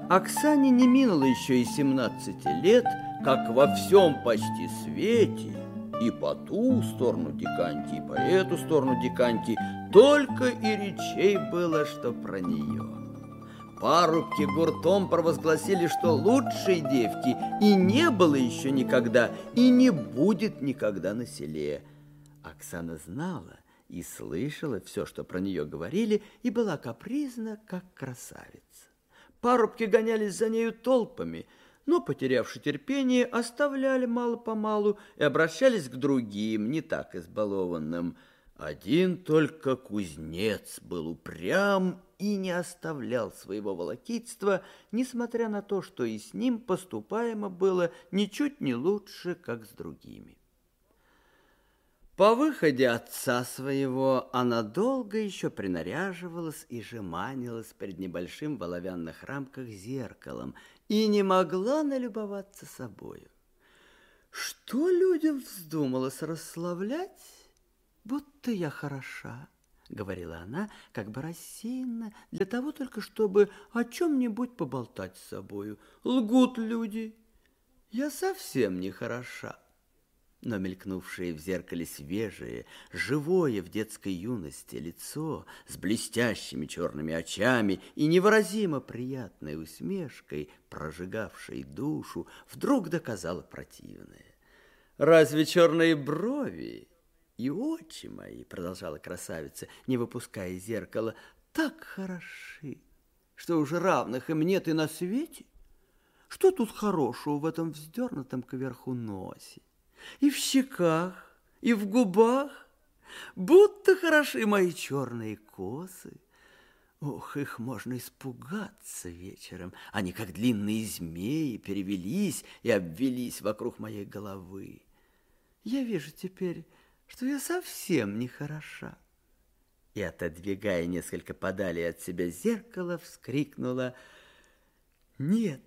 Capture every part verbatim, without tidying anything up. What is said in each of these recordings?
Оксане не минуло еще и семнадцати лет, как во всем почти свете, и по ту сторону Диканьки, и по эту сторону Диканьки, только и речей было, что про нее. Парубки гуртом провозгласили, что лучшей девки и не было еще никогда, и не будет никогда на селе. Оксана знала и слышала все, что про нее говорили, и была капризна, как красавица. Парубки гонялись за нею толпами, но, потерявши терпение, оставляли мало-помалу и обращались к другим, не так избалованным. Один только кузнец был упрям и не оставлял своего волокитства, несмотря на то, что и с ним поступаемо было ничуть не лучше, как с другими. По выходе отца своего она долго еще принаряживалась и жеманилась перед небольшим в оловянных рамках зеркалом и не могла налюбоваться собою. Что людям вздумалось расславлять? Будто я хороша, говорила она, как бы рассеянно, для того только, чтобы о чем-нибудь поболтать с собою. Лгут люди, я совсем не хороша. Но мелькнувшее в зеркале свежее, живое в детской юности лицо с блестящими черными очами и невыразимо приятной усмешкой, прожигавшей душу, вдруг доказало противное. «Разве черные брови и очи мои, — продолжала красавица, не выпуская из зеркала, — так хороши, что уже равных им нет и на свете? Что тут хорошего в этом вздернутом кверху носе? И в щеках, и в губах, будто хороши мои черные косы. Ох, их можно испугаться вечером. Они, как длинные змеи, перевелись и обвелись вокруг моей головы. Я вижу теперь, что я совсем не хороша». И, отодвигая несколько подали от себя зеркало, вскрикнула: «Нет,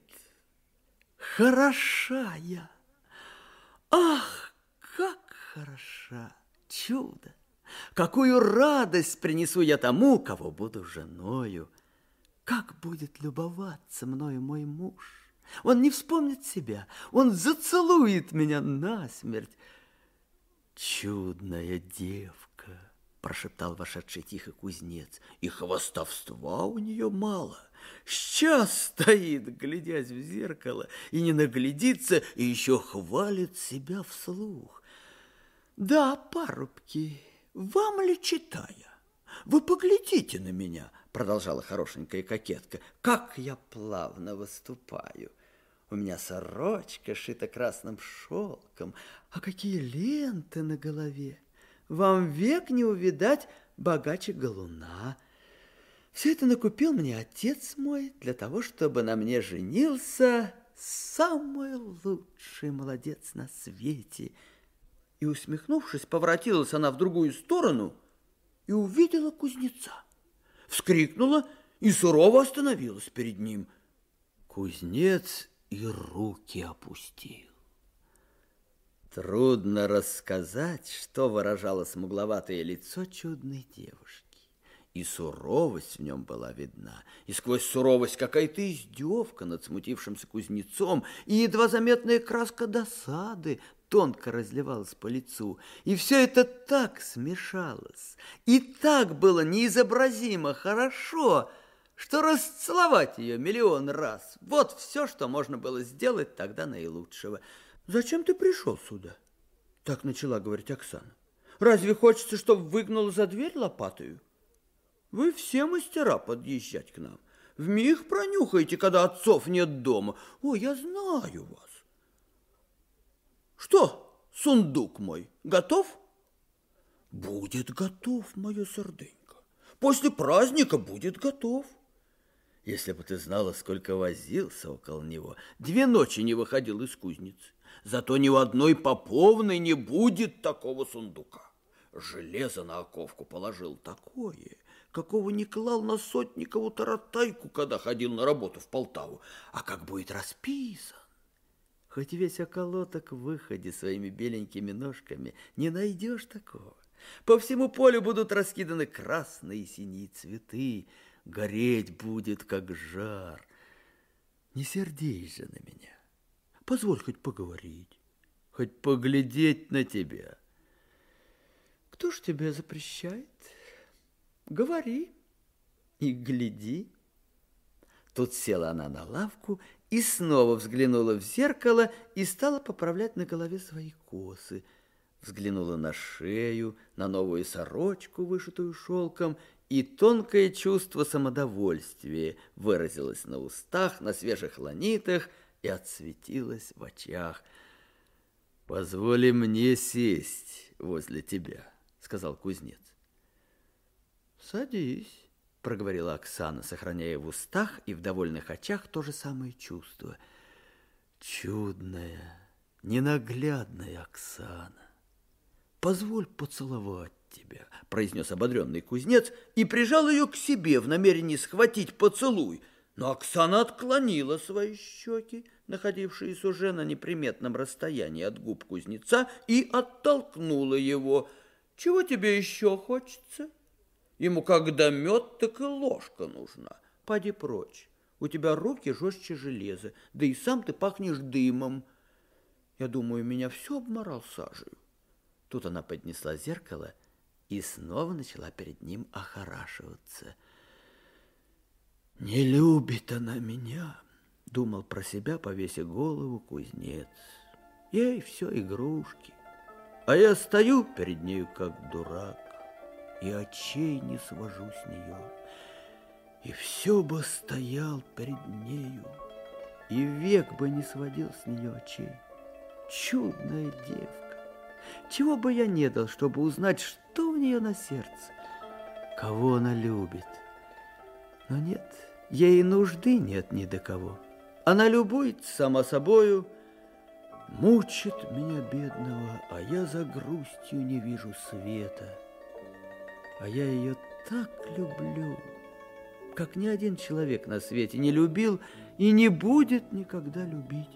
хороша я! Ах, как хороша! Чудо! Какую радость принесу я тому, кого буду женою! Как будет любоваться мною мой муж! Он не вспомнит себя, он зацелует меня насмерть!» «Чудная девка!» — прошептал вошедший тихо кузнец. «И хвастовства у нее мало. Сейчас стоит, глядясь в зеркало, и не наглядится, и еще хвалит себя вслух. Да, парубки, вам ли читая? Вы поглядите на меня, — продолжала хорошенькая кокетка, — как я плавно выступаю. У меня сорочка шита красным шелком, а какие ленты на голове! Вам век не увидать богаче галуна. Все это накупил мне отец мой для того, чтобы на мне женился самый лучший молодец на свете». И, усмехнувшись, поворотилась она в другую сторону и увидела кузнеца. Вскрикнула и сурово остановилась перед ним. Кузнец и руки опустил. Трудно рассказать, что выражало смугловатое лицо чудной девушки. И суровость в нем была видна, и сквозь суровость какая-то издевка над смутившимся кузнецом, и едва заметная краска досады тонко разливалась по лицу. И все это так смешалось, и так было неизобразимо хорошо, что расцеловать ее миллион раз — вот все, что можно было сделать тогда наилучшего. «Зачем ты пришел сюда?» — так начала говорить Оксана. «Разве хочется, чтобы выгнал за дверь лопатою? Вы все мастера подъезжать к нам. Вмиг пронюхаете, когда отцов нет дома. О, я знаю вас. Что, сундук мой, готов?» «Будет готов, мое серденько. После праздника будет готов». Если бы ты знала, сколько возился около него, две ночи не выходил из кузницы. Зато ни у одной поповной не будет такого сундука. Железо на оковку положил такое, какого не клал на Сотникову таратайку, когда ходил на работу в Полтаву, а как будет расписан. Хоть весь околоток в выходе своими беленькими ножками, не найдешь такого. По всему полю будут раскиданы красные и синие цветы, гореть будет, как жар. Не сердись же на меня. Позволь хоть поговорить, хоть поглядеть на тебя. Кто ж тебе запрещает? Говори и гляди. Тут села она на лавку и снова взглянула в зеркало и стала поправлять на голове свои косы. Взглянула на шею, на новую сорочку, вышитую шелком, и тонкое чувство самодовольствия выразилось на устах, на свежих ланитах и отсветилось в очах. «Позволи мне сесть возле тебя», — сказал кузнец. «Садись», — проговорила Оксана, сохраняя в устах и в довольных очах то же самое чувство. «Чудная, ненаглядная Оксана, позволь поцеловать тебя», — произнес ободренный кузнец и прижал ее к себе в намерении схватить поцелуй. Но Оксана отклонила свои щеки, находившиеся уже на неприметном расстоянии от губ кузнеца, и оттолкнула его. «Чего тебе еще хочется? Ему когда мед, так и ложка нужна. Поди прочь, у тебя руки жестче железа, да и сам ты пахнешь дымом. Я думаю, меня все обморал сажей». Тут она поднесла зеркало и снова начала перед ним охорашиваться. «Не любит она меня», — думал про себя, повесив голову, кузнец. «Ей все игрушки, а я стою перед нею, как дурак, и очей не свожу с нее. И все бы стоял перед нею, и век бы не сводил с нее очей. Чудная девка! Чего бы я не дал, чтобы узнать, что у нее на сердце, кого она любит. Но нет, ей нужды нет ни до кого. Она любуется сама собою, мучит меня, бедного, а я за грустью не вижу света. А я ее так люблю, как ни один человек на свете не любил и не будет никогда любить.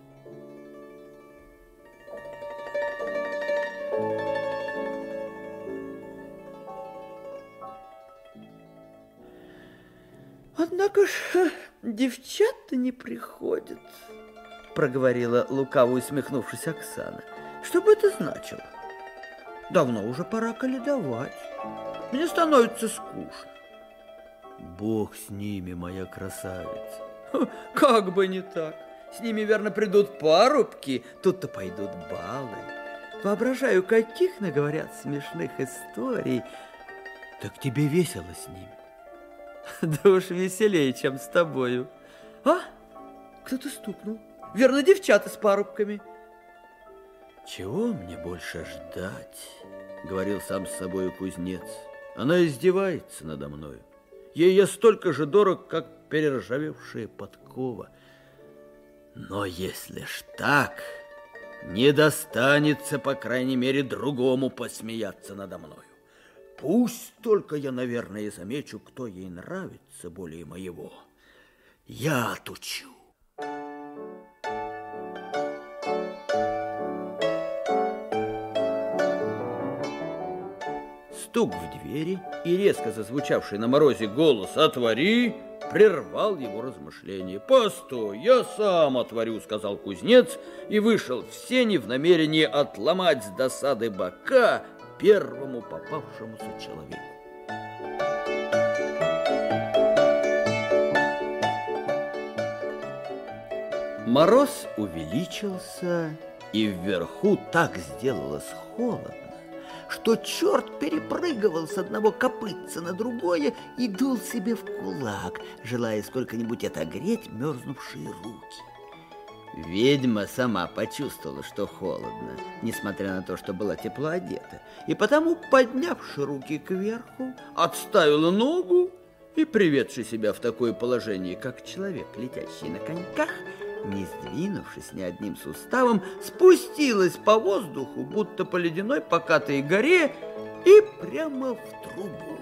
«Однако ж девчата не приходят», — проговорила лукаво усмехнувшись Оксана. «Что бы это значило? Давно уже пора каледовать. Мне становится скучно». «Бог с ними, моя красавица». «Как бы не так. С ними, верно, придут парубки, тут-то пойдут балы. Воображаю, каких наговорят смешных историй. Так тебе весело с ними?» «Да уж веселее, чем с тобою». «А, кто-то стукнул. Верно, девчата с парубками». «Чего мне больше ждать?» — говорил сам с собой кузнец. «Она издевается надо мною. Ей я столько же дорог, как перержавевшая подкова. Но если ж так, не достанется, по крайней мере, другому посмеяться надо мною. Пусть только я, наверное, замечу, кто ей нравится более моего. Я отучу». Стук в двери и резко зазвучавший на морозе голос «Отвори!» прервал его размышления. «Постой, я сам отворю», — сказал кузнец и вышел в сени в намерении отломать с досады бока первому попавшемуся человеку. Мороз увеличился, и вверху так сделалось холодно, что черт перепрыгивал с одного копытца на другое и дул себе в кулак, желая сколько-нибудь отогреть мерзнувшие руки. Ведьма сама почувствовала, что холодно, несмотря на то, что была тепло одета, и потому, поднявши руки кверху, отставила ногу и, приведши себя в такое положение, как человек, летящий на коньках, не сдвинувшись ни одним суставом, спустилась по воздуху, будто по ледяной покатой горе, и прямо в трубу.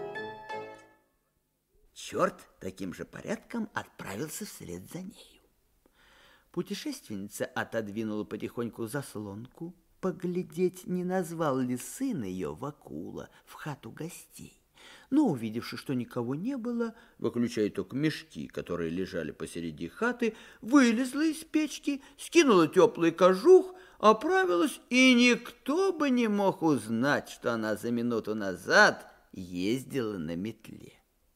Черт таким же порядком отправился вслед за нею. Путешественница отодвинула потихоньку заслонку, поглядеть, не назвал ли сын ее Вакула в хату гостей. Но, увидевши, что никого не было, выключая только мешки, которые лежали посреди хаты, вылезла из печки, скинула теплый кожух, оправилась, и никто бы не мог узнать, что она за минуту назад ездила на метле.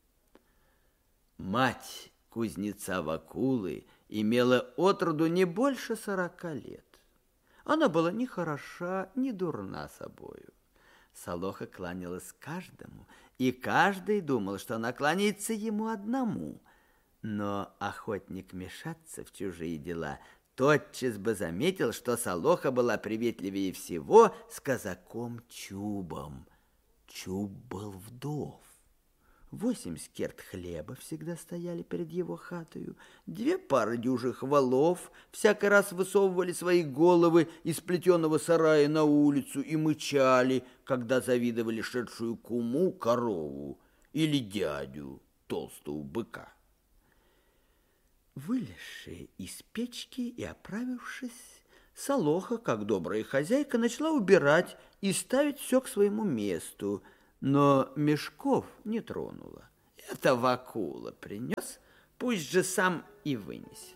Мать кузнеца Вакулы имела отроду не больше сорока лет. Она была ни хороша, ни дурна собою. Солоха кланялась каждому, и каждый думал, что она кланяется ему одному. Но охотник мешаться в чужие дела тотчас бы заметил, что Солоха была приветливее всего с казаком Чубом. Чуб был вдов. Восемь скерт хлеба всегда стояли перед его хатою, две пары дюжих валов всякий раз высовывали свои головы из плетеного сарая на улицу и мычали, когда завидовали шедшую куму корову или дядю толстого быка. Вылезшая из печки и оправившись, Солоха, как добрая хозяйка, начала убирать и ставить все к своему месту, но мешков не тронула. Это Вакула принес, пусть же сам и вынесет.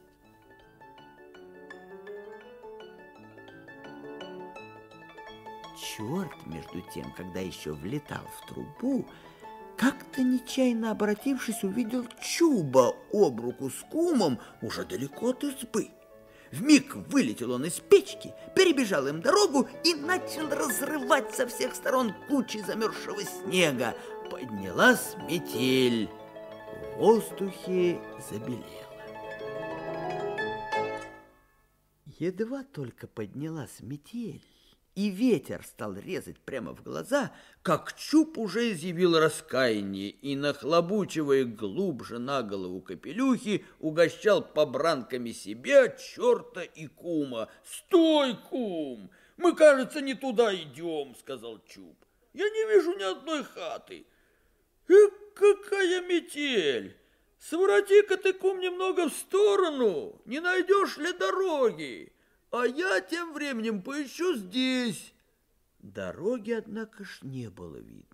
Черт, между тем, когда еще влетал в трубу, как-то нечаянно обратившись, увидел Чуба об руку с кумом уже далеко от избы. Вмиг вылетел он из печки, перебежал им дорогу и начал разрывать со всех сторон кучи замерзшего снега. Поднялась метель, в воздухе забелело. Едва только поднялась метель, и ветер стал резать прямо в глаза, как Чуб уже изъявил раскаяние и, нахлобучивая глубже на голову капелюхи, угощал побранками себя, черта и кума. «Стой, кум! Мы, кажется, не туда идем», — сказал Чуб. «Я не вижу ни одной хаты. Эх, какая метель! Свороти-ка ты, кум, немного в сторону, не найдешь ли дороги? А я тем временем поищу здесь». Дороги, однако ж, не было видно.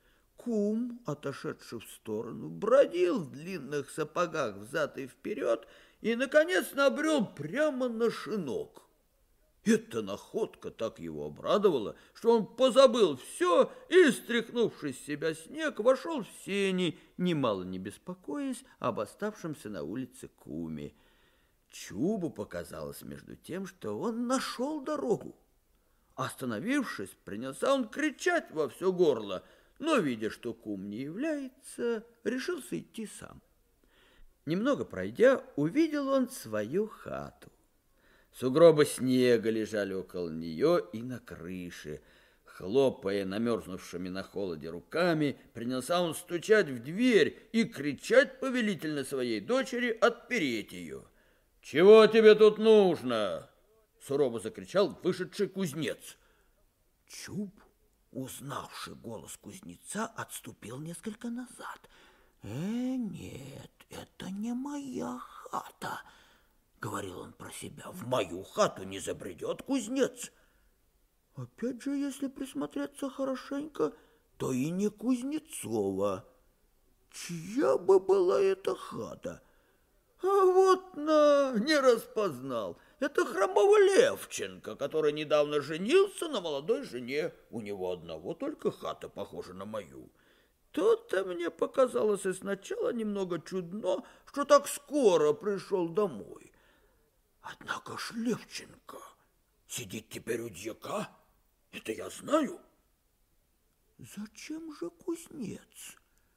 Кум, отошедший в сторону, бродил в длинных сапогах взад и вперед и, наконец, набрел прямо на шинок. Эта находка так его обрадовала, что он позабыл все и, стряхнувши с себя снег, вошел в сени, немало не беспокоясь об оставшемся на улице куме. Чубу показалось между тем, что он нашел дорогу. Остановившись, принялся он кричать во все горло, но, видя, что кум не является, решился идти сам. Немного пройдя, увидел он свою хату. Сугробы снега лежали около нее и на крыше. Хлопая намерзнувшими на холоде руками, принялся он стучать в дверь и кричать повелительно своей дочери отпереть ее. «Чего тебе тут нужно?» — сурово закричал вышедший кузнец. Чуб, узнавший голос кузнеца, отступил несколько назад. «Э, нет, это не моя хата», — говорил он про себя. «В мою хату не забредет кузнец. Опять же, если присмотреться хорошенько, то и не Кузнецова. Чья бы была эта хата? А вот на, не распознал. Это Хромого Левченко, который недавно женился на молодой жене. У него одного только хата похожа на мою. То-то мне показалось и сначала немного чудно, что так скоро пришел домой. Однако ж Левченко сидит теперь у дьяка, это я знаю. Зачем же кузнец?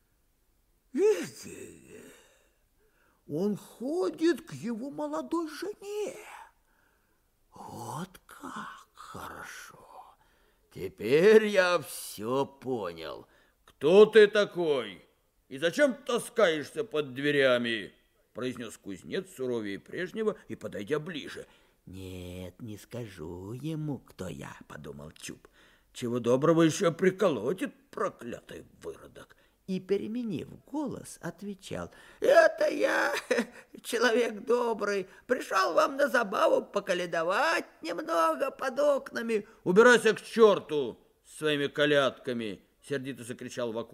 Видите, он ходит к его молодой жене. Вот как хорошо. Теперь я все понял. Кто ты такой? И зачем таскаешься под дверями? Произнес кузнец суровее прежнего и, подойдя ближе. Нет, не скажу ему, кто я, подумал Чуб. Чего доброго еще приколотит проклятый выродок. И, переменив голос, отвечал: «Это я, человек добрый, пришел вам на забаву поколедовать немного под окнами». «Убирайся к черту с своими колядками!» — сердито закричал Вакула.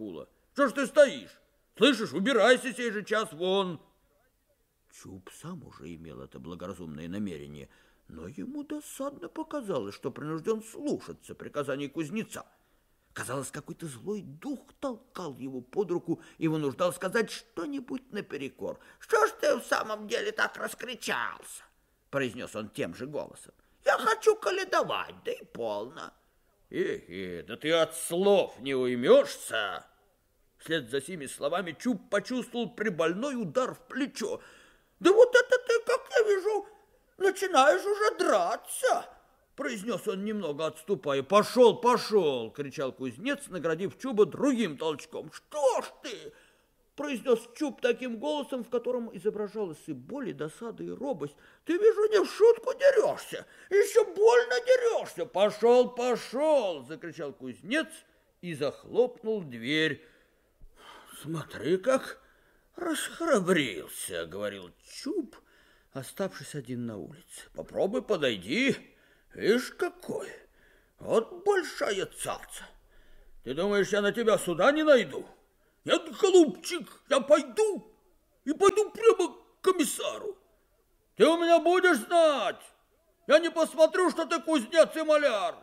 Что ж ты стоишь? Слышишь, убирайся сей же час вон. Чуб сам уже имел это благоразумное намерение, но ему досадно показалось, что принужден слушаться приказаний кузнеца. Казалось, какой-то злой дух толкал его под руку и вынуждал сказать что-нибудь наперекор. «Что ж ты в самом деле так раскричался?» — произнес он тем же голосом. «Я хочу коледовать, да и полно». «Эхе, да ты от слов не уймешься!» Вслед за сими словами Чуб почувствовал прибольной удар в плечо. «Да вот это ты, как я вижу, начинаешь уже драться!» произнес он, немного отступая. «Пошел, пошел!» — кричал кузнец, наградив Чуба другим толчком. «Что ж ты?» — произнес Чуб таким голосом, в котором изображалась и боль, и досада, и робость. «Ты, вижу, не в шутку дерешься, еще больно дерешься!» «Пошел, пошел!» — закричал кузнец и захлопнул дверь. «Смотри, как расхрабрился!» — говорил Чуб, оставшись один на улице. «Попробуй подойди. Ишь какой! Вот большая цаца! Ты думаешь, я на тебя суда не найду? Нет, голубчик, я пойду и пойду прямо к комиссару. Ты у меня будешь знать. Я не посмотрю, что ты кузнец и маляр.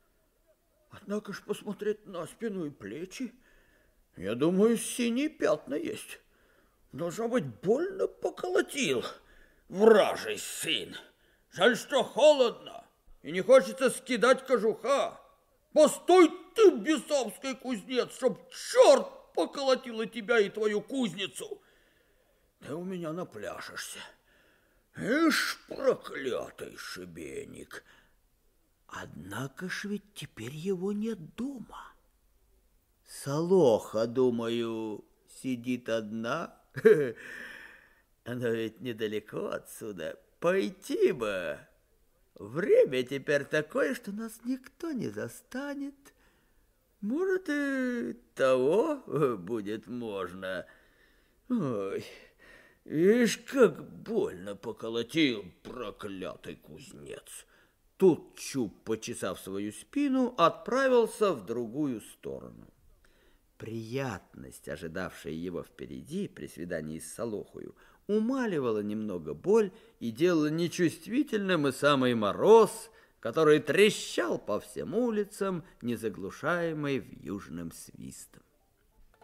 Однако ж посмотреть на спину и плечи, я думаю, синие пятна есть. Должно быть, больно поколотил вражий сын. Жаль, что холодно. И не хочется скидать кожуха. Постой ты, бесовский кузнец, чтоб черт поколотила тебя и твою кузницу. Ты у меня напляшешься. Ишь, проклятый шибеник. Однако ж ведь теперь его нет дома. Солоха, думаю, сидит одна. Она ведь недалеко отсюда. Пойти бы. Время теперь такое, что нас никто не застанет. Может, и того будет можно. Ой, ишь, как больно поколотил проклятый кузнец. Тут Чуб, почесав свою спину, отправился в другую сторону. Приятность, ожидавшая его впереди при свидании с Солохою, умаливала немного боль и делала нечувствительным и самый мороз, который трещал по всем улицам, незаглушаемый вьюжным свистом.